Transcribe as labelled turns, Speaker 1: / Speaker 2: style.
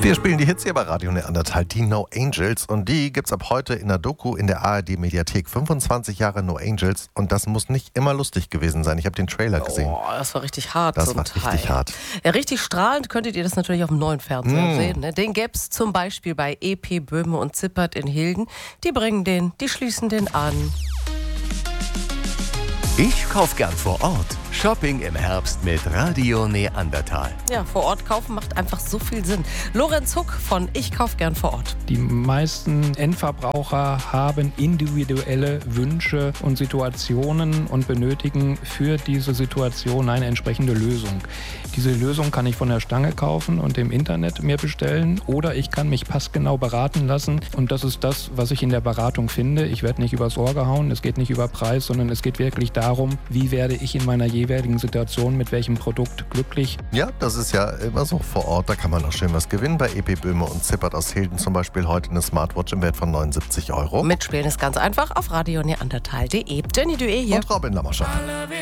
Speaker 1: Wir spielen die Hits hier bei Radio Neandertal, die No Angels. Und die gibt's ab heute in der Doku in der ARD-Mediathek. 25 Jahre No Angels. Und das muss nicht immer lustig gewesen sein. Ich habe den Trailer gesehen.
Speaker 2: Oh, das war richtig hart.
Speaker 1: Das war richtig hart.
Speaker 2: Ja, richtig strahlend könntet ihr das natürlich auf dem neuen Fernseher sehen. Ne? Den gäb's zum Beispiel bei EP Böhme und Zippert in Hilden. Die bringen den, die schließen den an.
Speaker 3: Ich kauf gern vor Ort. Shopping im Herbst mit Radio Neandertal.
Speaker 2: Ja, vor Ort kaufen macht einfach so viel Sinn. Lorenz Huck von Ich kauf gern vor Ort.
Speaker 4: Die meisten Endverbraucher haben individuelle Wünsche und Situationen und benötigen für diese Situation eine entsprechende Lösung. Diese Lösung kann ich von der Stange kaufen und im Internet mir bestellen oder ich kann mich passgenau beraten lassen und das ist das, was ich in der Beratung finde. Ich werde nicht übers Ohr gehauen, es geht nicht über Preis, sondern es geht wirklich darum, wie werde ich in meiner jeweiligen Situation mit welchem Produkt glücklich.
Speaker 1: Ja, das ist ja immer so vor Ort. Da kann man auch schön was gewinnen. Bei EP Böhme und Zippert aus Hilden zum Beispiel heute eine Smartwatch im Wert von 79 €.
Speaker 2: Mitspielen ist ganz einfach auf radioneandertal.de. Jenny Dué hier.
Speaker 1: Und Robin Lamascher.